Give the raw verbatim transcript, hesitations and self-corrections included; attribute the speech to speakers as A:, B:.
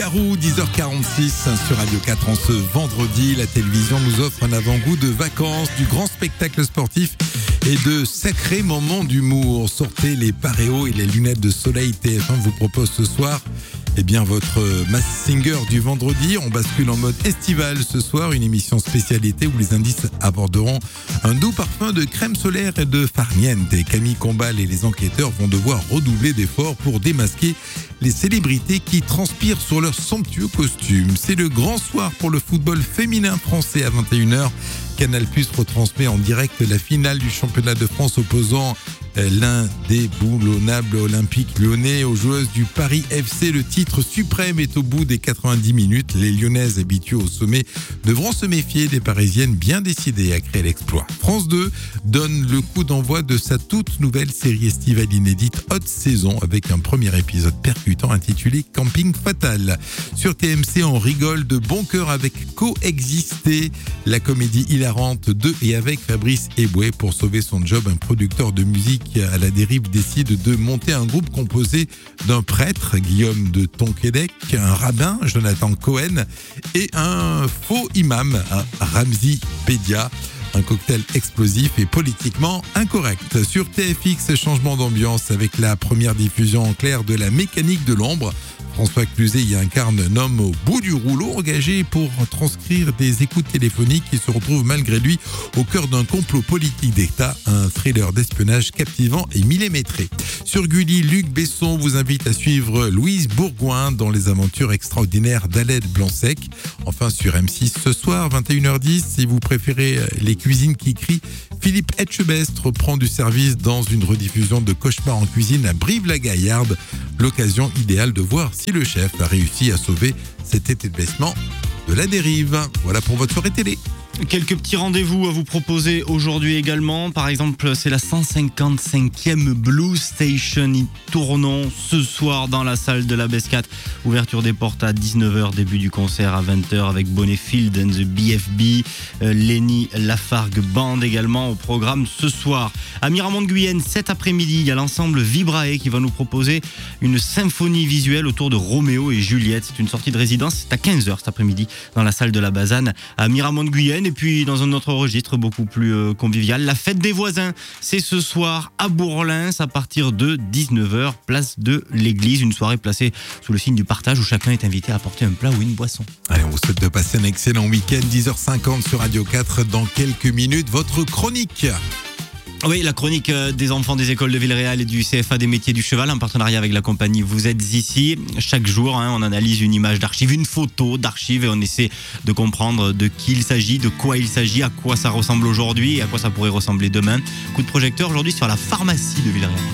A: Carou, dix heures quarante-six sur Radio quatre en ce vendredi. La télévision nous offre un avant-goût de vacances, du grand spectacle sportif et de sacrés moments d'humour. Sortez les paréos et les lunettes de soleil. T F un vous propose ce soir eh bien, votre Mass Singer du vendredi. On bascule en mode estival ce soir, une émission spécialité où les indices aborderont un doux parfum de crème solaire et de farniente. Et Camille Combal et les enquêteurs vont devoir redoubler d'efforts pour démasquer les célébrités qui transpirent sur leurs somptueux costumes. C'est le grand soir pour le football féminin français à vingt et une heures. Canal Plus retransmet en direct la finale du championnat de France opposant l'indéboulonnable Olympique Lyonnais aux joueuses du Paris F C. Le titre suprême est au bout des quatre-vingt-dix minutes. Les Lyonnaises habituées au sommet devront se méfier des Parisiennes bien décidées à créer l'exploit. France deux donne le coup d'envoi de sa toute nouvelle série estivale inédite Haute Saison avec un premier épisode percutant intitulé Camping Fatal. Sur T M C, on rigole de bon cœur avec Coexister, la comédie hilarante de et avec Fabrice Eboué. Pour sauver son job, un producteur de musique à la dérive décide de monter un groupe composé d'un prêtre, Guillaume de Tonquédec, un rabbin, Jonathan Cohen, et un faux imam, Ramzi Bedia. Un cocktail explosif et politiquement incorrect. Sur T F X, changement d'ambiance avec la première diffusion en clair de La Mécanique de l'ombre. François Cluzet y incarne un homme au bout du rouleau, engagé pour transcrire des écoutes téléphoniques qui se retrouve malgré lui au cœur d'un complot politique d'État, un thriller d'espionnage captivant et millimétré. Sur Gulli, Luc Besson vous invite à suivre Louise Bourgoin dans les aventures extraordinaires d'Aled Blanc-Sec. Enfin sur M six ce soir, vingt et une heures dix, si vous préférez les cuisines qui crient, Philippe Etchebest reprend du service dans une rediffusion de Cauchemar en cuisine à Brive-la-Gaillarde. L'occasion idéale de voir si le chef a réussi à sauver cet établissement de la dérive. Voilà pour votre soirée télé.
B: Quelques petits rendez-vous à vous proposer aujourd'hui également. Par exemple, c'est la cent cinquante-cinquième Blue Station Tournon ce soir dans la salle de la Bescate. Ouverture des portes à dix-neuf heures, début du concert à vingt heures avec Bonnefield and the B F B, euh, Lenny Lafargue Band également au programme ce soir. À Miramont-de-Guyenne, cet après-midi, il y a l'ensemble Vibrae qui va nous proposer une symphonie visuelle autour de Roméo et Juliette. C'est une sortie de résidence, c'est à quinze heures cet après-midi dans la salle de la Bazane à Miramont-de-Guyenne. Et puis dans un autre registre beaucoup plus euh, convivial, la fête des voisins, c'est ce soir à Bourlins à partir de dix-neuf heures, place de l'église. Une soirée placée sous le signe du partage où chacun est invité à apporter un plat ou une boisson.
A: Allez, on vous souhaite de passer un excellent week-end. dix heures cinquante sur Radio quatre. Dans quelques minutes, votre chronique.
B: Oui, la chronique des enfants des écoles de Villeréal et du C F A des métiers du cheval en partenariat avec la compagnie Vous êtes ici. Chaque jour, hein, on analyse une image d'archive, une photo d'archive et on essaie de comprendre de qui il s'agit, de quoi il s'agit, à quoi ça ressemble aujourd'hui et à quoi ça pourrait ressembler demain. Coup de projecteur aujourd'hui sur la pharmacie de Villeréal.